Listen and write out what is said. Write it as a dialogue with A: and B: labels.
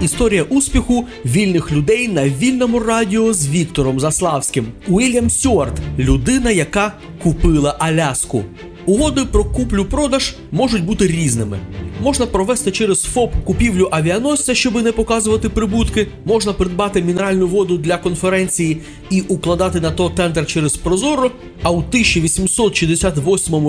A: Історія успіху вільних людей на вільному радіо з Віктором Заславським. Уільям Стюарт – людина, яка купила Аляску. Угоди про куплю-продаж можуть бути різними. Можна провести через ФОП купівлю авіаносця, щоби не показувати прибутки, можна придбати мінеральну воду для конференції і укладати на то тендер через Прозоро, а у 1868